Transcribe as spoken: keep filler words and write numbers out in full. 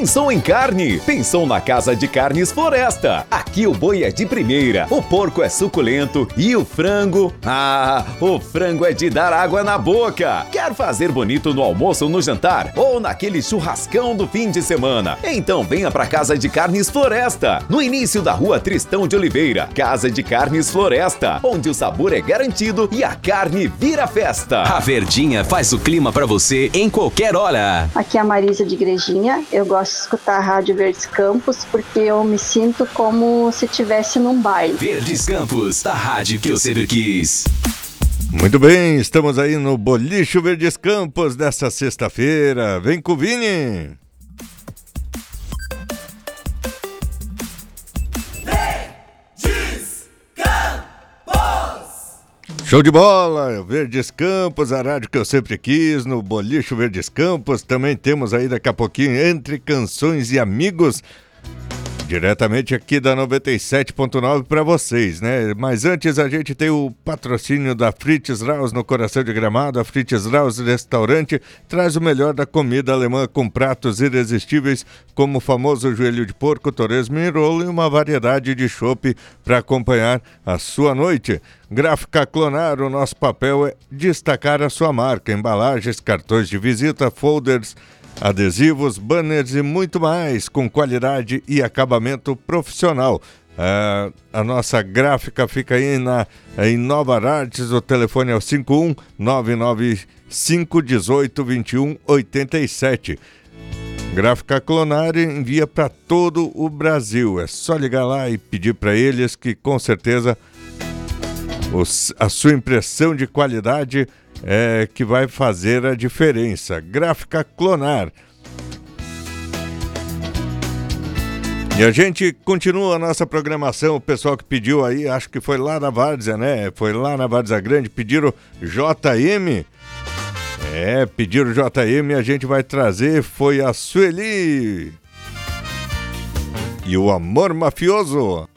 Pensou em carne? Pensou na Casa de Carnes Floresta. Aqui o boi é de primeira, o porco é suculento e o frango... Ah, o frango é de dar água na boca. Quer fazer bonito no almoço ou no jantar? Ou naquele churrascão do fim de semana? Então venha pra Casa de Carnes Floresta, no início da Rua Tristão de Oliveira. Casa de Carnes Floresta, onde o sabor é garantido e a carne vira festa. A Verdinha faz o clima pra você em qualquer hora. Aqui é a Marisa de Igrejinha. Eu gosto de escutar a Rádio Verdes Campos porque eu me sinto como se estivesse num baile. Verdes Campos, a rádio que eu sempre quis. Muito bem, estamos aí no Bolicho Verdes Campos dessa sexta-feira. Vem com o Vini. Verdes Campos! Show de bola, Verdes Campos, a rádio que eu sempre quis, no Bolicho Verdes Campos. Também temos aí daqui a pouquinho Entre Canções e Amigos, diretamente aqui da noventa e sete ponto nove para vocês, né? Mas antes a gente tem o patrocínio da Fritz Raus no coração de Gramado. A Fritz Raus Restaurante traz o melhor da comida alemã com pratos irresistíveis como o famoso joelho de porco, torresmo e rolo e uma variedade de chopp para acompanhar a sua noite. Gráfica Clonar, o nosso papel é destacar a sua marca, embalagens, cartões de visita, folders, adesivos, banners e muito mais, com qualidade e acabamento profissional. Ah, a nossa gráfica fica aí na, em Nova Artes. O telefone é o cinco um nove nove cinco um oito dois um oito sete. Gráfica Clonar envia para todo o Brasil. É só ligar lá e pedir para eles que com certeza os, a sua impressão de qualidade é que vai fazer a diferença. Gráfica Clonar. E a gente continua a nossa programação. O pessoal que pediu aí, acho que foi lá na Várzea, né? Foi lá na Várzea Grande, pediram J M. É, pediram J M e a gente vai trazer. Foi a Sueli. E o Amor Mafioso.